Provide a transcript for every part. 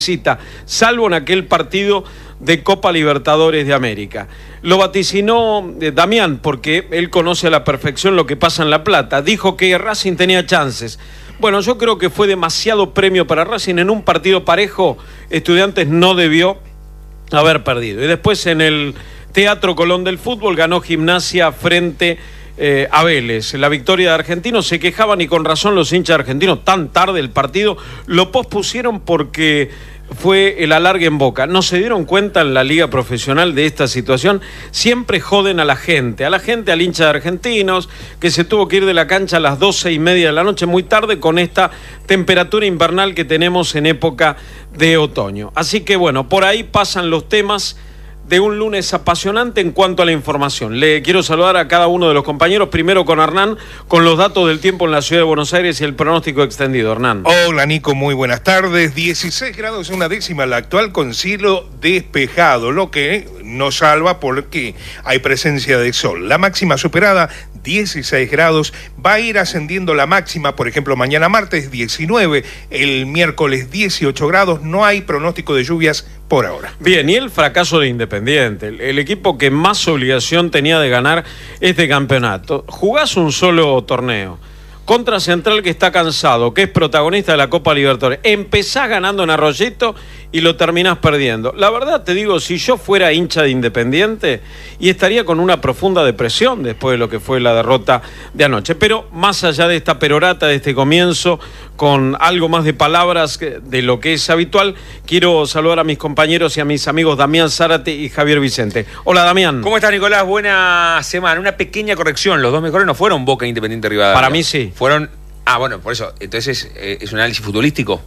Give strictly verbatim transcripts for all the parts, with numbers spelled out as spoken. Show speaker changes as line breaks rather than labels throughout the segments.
cita, salvo en aquel partido de Copa Libertadores de América. Lo vaticinó eh, Damián, porque él conoce a la perfección lo que pasa en La Plata. Dijo que Racing tenía chances. Bueno, yo creo que fue demasiado premio para Racing. En un partido parejo, Estudiantes no debió haber perdido. Y después en el Teatro Colón del Fútbol ganó Gimnasia frente eh, a Vélez. La victoria de Argentinos, se quejaban y con razón los hinchas argentinos, tan tarde el partido, lo pospusieron porque fue el alargue en Boca. ¿No se dieron cuenta en la liga profesional de esta situación? Siempre joden a la gente, a la gente, al hincha de Argentinos, que se tuvo que ir de la cancha a las doce y media de la noche, muy tarde, con esta temperatura invernal que tenemos en época de otoño. Así que bueno, por ahí pasan los temas de un lunes apasionante en cuanto a la información. Le quiero saludar a cada uno de los compañeros, primero con Hernán, con los datos del tiempo en la ciudad de Buenos Aires y el pronóstico extendido. Hernán.
Hola Nico, muy buenas tardes. dieciséis grados una décima la actual, con cielo despejado, lo que nos salva porque hay presencia de sol. La máxima superada, dieciséis grados, va a ir ascendiendo la máxima, por ejemplo, mañana martes diecinueve, el miércoles dieciocho grados, no hay pronóstico de lluvias por ahora.
Bien, y el fracaso de Independiente, el, el equipo que más obligación tenía de ganar este campeonato. Jugás un solo torneo contra Central, que está cansado, que es protagonista de la Copa Libertadores. Empezás ganando en Arroyito y lo terminás perdiendo. La verdad te digo, si yo fuera hincha de Independiente, y estaría con una profunda depresión después de lo que fue la derrota de anoche. Pero más allá de esta perorata, de este comienzo, con algo más de palabras de lo que es habitual, quiero saludar a mis compañeros y a mis amigos Damián Zárate y Javier Vicente. Hola, Damián.
¿Cómo estás, Nicolás? Buena semana. Una pequeña corrección, los dos mejores no fueron Boca e Independiente Rivadavia.
Para mí sí.
Fueron... Ah, bueno, por eso. Entonces, eh, ¿es un análisis futbolístico?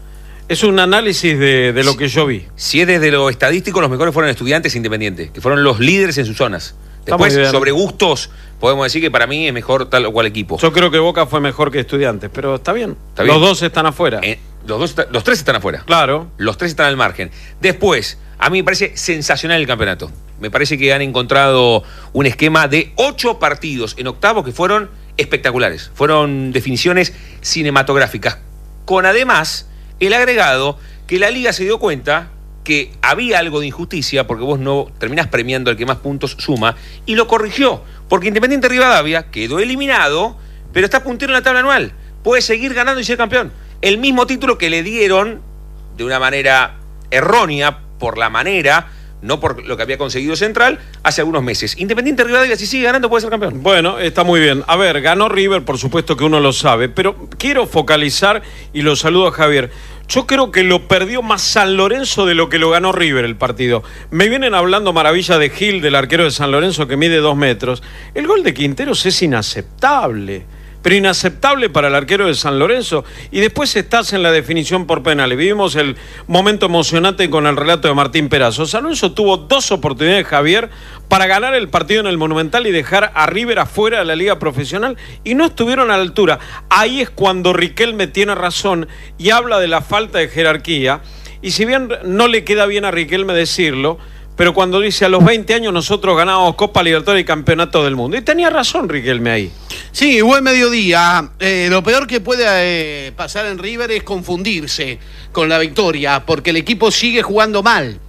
Es un análisis de, de lo que yo vi.
Si es desde lo estadístico, los mejores fueron Estudiantes e Independiente, que fueron los líderes en sus zonas. Después, sobre gustos, podemos decir que para mí es mejor tal o cual equipo.
Yo creo que Boca fue mejor que Estudiantes, pero está bien. ¿Está bien? Los dos están afuera.
Eh, los, dos, los tres están afuera.
Claro.
Los tres están al margen. Después, a mí me parece sensacional el campeonato. Me parece que han encontrado un esquema de ocho partidos en octavos que fueron espectaculares. Fueron definiciones cinematográficas. Con además el agregado que la liga se dio cuenta que había algo de injusticia, porque vos no terminás premiando al que más puntos suma, y lo corrigió, porque Independiente Rivadavia quedó eliminado, pero está puntero en la tabla anual, puede seguir ganando y ser campeón. El mismo título que le dieron de una manera errónea, por la manera, no por lo que había conseguido Central, hace algunos meses. Independiente Rivadavia, si sigue ganando, puede ser campeón.
Bueno, está muy bien. A ver, ganó River, por supuesto que uno lo sabe, pero quiero focalizar, y lo saludo a Javier. Yo creo que lo perdió más San Lorenzo de lo que lo ganó River el partido. Me vienen hablando maravilla de Gil, del arquero de San Lorenzo, que mide dos metros. El gol de Quinteros es inaceptable, pero inaceptable para el arquero de San Lorenzo. Y después estás en la definición por penales. Vivimos el momento emocionante con el relato de Martín Perazo. San Lorenzo tuvo dos oportunidades, Javier, para ganar el partido en el Monumental y dejar a River afuera de la liga profesional, y no estuvieron a la altura. Ahí es cuando Riquelme tiene razón y habla de la falta de jerarquía. Y si bien no le queda bien a Riquelme decirlo, pero cuando dice a los veinte años nosotros ganamos Copa Libertadores y Campeonato del Mundo. Y tenía razón Riquelme ahí.
Sí, buen mediodía. Eh, lo peor que puede eh, pasar en River es confundirse con la victoria, porque el equipo sigue jugando mal.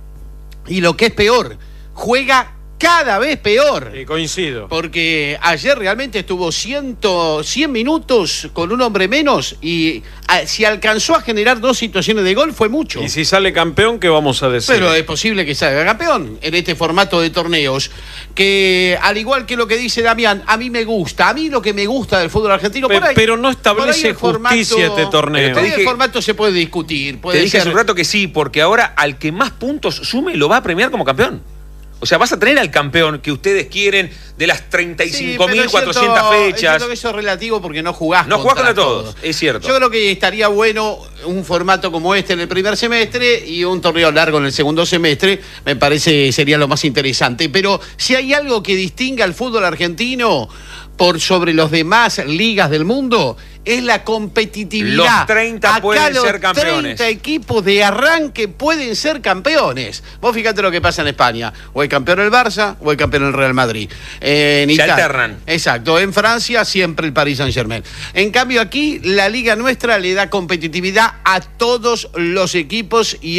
Y lo que es peor, juega cada vez peor.
Y coincido.
Porque ayer realmente estuvo cien, cien minutos con un hombre menos, y a, si alcanzó a generar dos situaciones de gol fue mucho.
Y si sale campeón, ¿qué vamos a decir?
Pero es posible que salga campeón en este formato de torneos, que al igual que lo que dice Damián, a mí me gusta. A mí lo que me gusta del fútbol argentino,
Pe
por ahí,
pero no establece
formato,
justicia este torneo.
Pero el formato se puede discutir. Puede
te dije
ser...
hace un rato que sí, porque ahora al que más puntos sume lo va a premiar como campeón. O sea, vas a tener al campeón que ustedes quieren de las treinta y cinco mil cuatrocientas
sí,
fechas.
Yo creo que eso es relativo porque no jugás
No jugás contra
todos.
todos, es cierto.
Yo creo que estaría bueno un formato como este en el primer semestre y un torneo largo en el segundo semestre. Me parece sería lo más interesante. Pero si hay algo que distinga al fútbol argentino por sobre los demás ligas del mundo, es la competitividad.
Los treinta
Acá
pueden
los
ser campeones.
treinta equipos de arranque pueden ser campeones. Vos fíjate lo que pasa en España. O el campeón el Barça o el campeón el Real Madrid. Eh, en
Se
Italia,
alternan.
Exacto. En Francia siempre el Paris Saint-Germain. En cambio aquí la liga nuestra le da competitividad a todos los equipos y